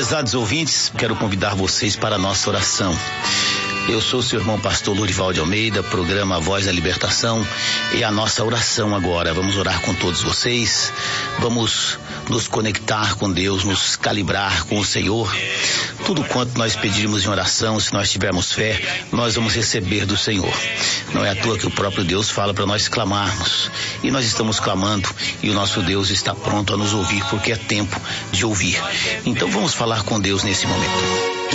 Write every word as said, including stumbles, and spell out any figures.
Prezados ouvintes, quero convidar vocês para a nossa oração. Eu sou o seu irmão pastor Lurival de Almeida, programa Voz da Libertação, e a nossa oração agora. Vamos orar com todos vocês, vamos nos conectar com Deus, nos calibrar com o Senhor. Tudo quanto nós pedirmos em oração, se nós tivermos fé, nós vamos receber do Senhor. Não é à toa que o próprio Deus fala para nós clamarmos, e nós estamos clamando, e o nosso Deus está pronto a nos ouvir, porque é tempo de ouvir. Então vamos falar com Deus nesse momento.